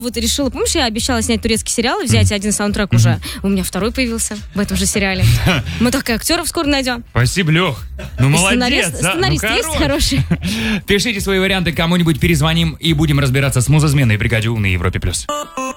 Вот решила, помнишь, я обещала снять турецкий сериал и взять один саундтрек уже. У меня второй появился в этом же сериале. Мы только актеров скоро найдем. Спасибо, Лех. Ну, молодец. Сценарист есть хороший? Пишите свои варианты, кому-нибудь перезвоним и будем разбираться с музызменой в бригаде У на Европе+.